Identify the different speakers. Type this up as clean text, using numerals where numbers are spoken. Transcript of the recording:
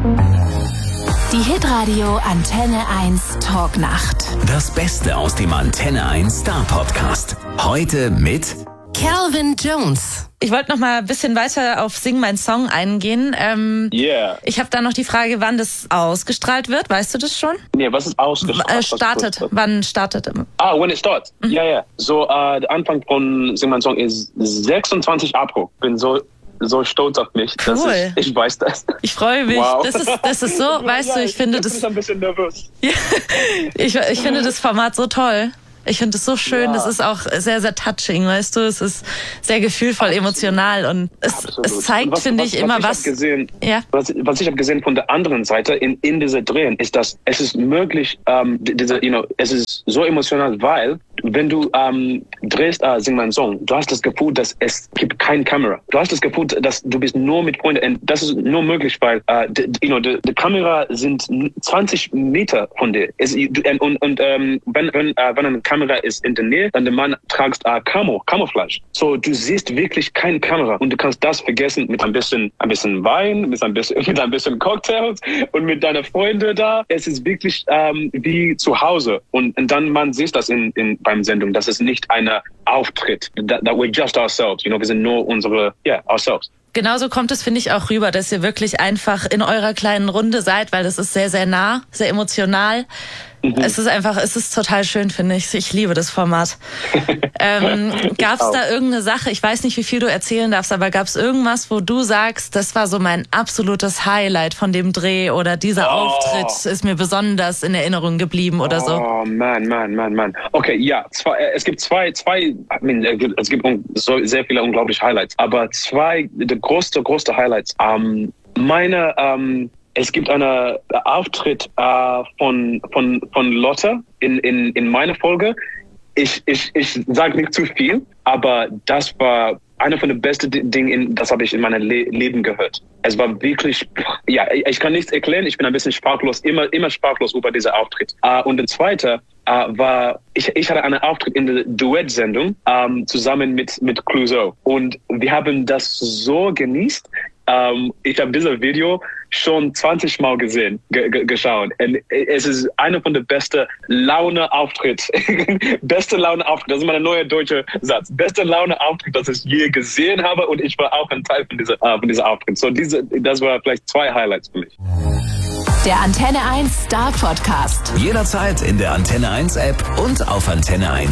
Speaker 1: Die Hitradio Antenne 1 Talknacht.
Speaker 2: Das Beste aus dem Antenne 1 Star Podcast. Heute mit
Speaker 1: Calvin Jones.
Speaker 3: Ich wollte noch mal ein bisschen weiter auf Sing mein Song eingehen. Ich habe da noch die Frage, wann das ausgestrahlt wird. Weißt du das schon?
Speaker 4: Nee, was ist ausgestrahlt?
Speaker 3: Wann startet?
Speaker 4: When it starts. Ja. So, der Anfang von Sing mein Song ist 26 April. Bin so stolz auf mich.
Speaker 3: Cool.
Speaker 4: Ich weiß das.
Speaker 3: Ich freue mich.
Speaker 4: Wow.
Speaker 3: Das ist so, weißt du, ich finde das...
Speaker 4: Ich bin ein bisschen nervös.
Speaker 3: ich finde das Format so toll. Ich finde es so schön, das ist auch sehr, sehr touching, weißt du, es ist sehr gefühlvoll, emotional und es zeigt, finde ich, immer was.
Speaker 4: Was ich habe gesehen von der anderen Seite in dieser Drehen, ist, dass es ist möglich, es ist so emotional, weil wenn du drehst Sing mein Song, du hast das Gefühl, dass es gibt keine Kamera. Du hast das Gefühl, dass du bist nur mit Freunden und das ist nur möglich, weil die Kamera sind 20 Meter von dir. Wenn eine Kamera ist in der Nähe, dann der Mann tragst Camouflage. So, du siehst wirklich keine Kamera und du kannst das vergessen mit ein bisschen Wein, mit ein bisschen Cocktails und mit deiner Freunde da. Es ist wirklich wie zu Hause und dann man sieht das beim Sendung, das ist nicht ein Auftritt, that we're just ourselves, wir sind nur ourselves.
Speaker 3: Genauso kommt es, finde ich, auch rüber, dass ihr wirklich einfach in eurer kleinen Runde seid, weil das ist sehr, sehr nah, sehr emotional. Es ist total schön, finde ich. Ich liebe das Format. Gab es da irgendeine Sache, ich weiß nicht, wie viel du erzählen darfst, aber gab es irgendwas, wo du sagst, das war so mein absolutes Highlight von dem Dreh oder dieser Auftritt ist mir besonders in Erinnerung geblieben oder so?
Speaker 4: Oh, man. Okay, ja, es gibt zwei, es gibt sehr viele unglaubliche Highlights, aber zwei, die größte Highlights. Es gibt einen Auftritt von Lotte in meiner Folge. Ich sage nicht zu viel, aber das war einer von den besten Dingen, das habe ich in meinem Leben gehört. Es war wirklich, ich kann nichts erklären, ich bin ein bisschen sprachlos, immer sprachlos über diesen Auftritt. Und der zweite war, ich hatte einen Auftritt in der Duett-Sendung zusammen mit Clouseau. Und wir haben das so genießt. Ich habe dieses Video schon 20 Mal geschaut. Und es ist einer von den besten Laune-Auftritt. Beste Laune-Auftritt. Das ist mein neuer deutscher Satz. Beste Laune-Auftritt, das ich je gesehen habe. Und ich war auch ein Teil von dieser Auftritt. So das war vielleicht zwei Highlights für mich.
Speaker 1: Der Antenne 1 Star Podcast.
Speaker 2: jederzeit in der Antenne 1 App und auf antenne1.de.